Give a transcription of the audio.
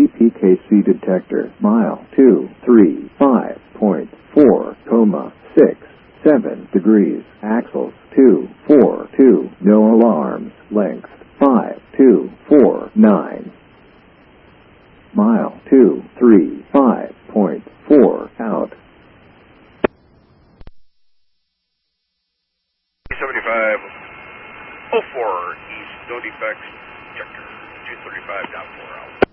CPKC detector. Mile 235.4, 6, 7 degrees. Axles 242. No alarms. Length 5249. Mile 235.4 out. 7504 East, no defects, checker, 235 down 4 out.